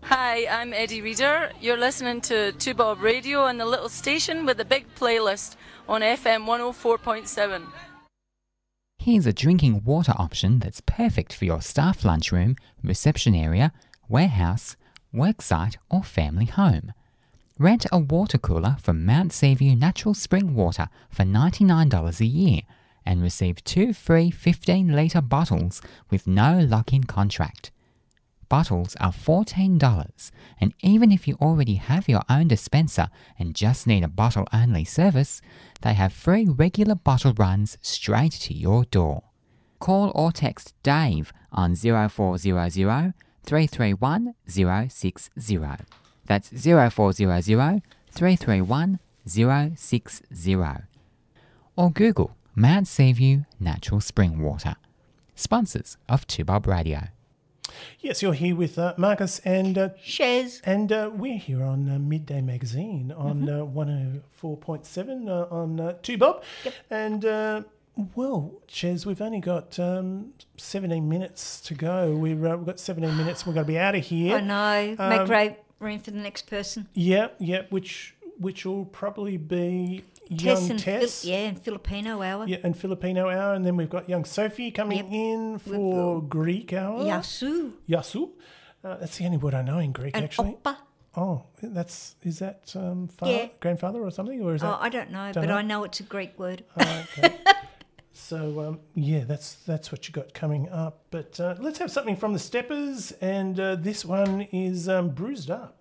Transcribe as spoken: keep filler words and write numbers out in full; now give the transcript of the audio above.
Hi, I'm Eddie Reader. You're listening to two Bob Radio on the little station with a big playlist on F M one oh four point seven. Here's a drinking water option that's perfect for your staff lunchroom, reception area, warehouse, worksite or family home. Rent a water cooler from Mount Seaview Natural Spring Water for ninety-nine dollars a year and receive two free fifteen litre bottles with no lock-in contract. Bottles are fourteen dollars, and even if you already have your own dispenser and just need a bottle-only service, they have free regular bottle runs straight to your door. Call or text Dave on zero four zero zero, three three one, zero six zero. That's zero four zero zero, three three one, zero six zero. Or Google Mount Seaview Natural Spring Water. Sponsors of two Bob Radio. Yes, you're here with uh, Marcus and uh, Shez. And uh, we're here on uh, Midday Magazine on Mm-hmm. uh, one oh four point seven uh, on uh, two Bob. Yep. And, uh, well, Ches, we've only got um, seventeen minutes to go. We've, uh, we've got seventeen minutes. We're going to be out of here. I know. Um, Make great room for the next person. Yeah, yeah, which which will probably be Tess young and Tess. Phil- yeah, and Filipino hour. Yeah, and Filipino hour. And then we've got young Sophie coming Yep. in for With, uh, Greek hour. Yasu Yasu. Uh, that's the only word I know in Greek, and actually. Oppa. Oh, that's is that um, father, Yeah. grandfather or something, or is Oh, that? I don't know, don't but know? I know it's a Greek word. Oh, okay. So um, yeah, that's that's what you got coming up. But uh, let's have something from the Steppers, and uh, this one is um, Bruised Up.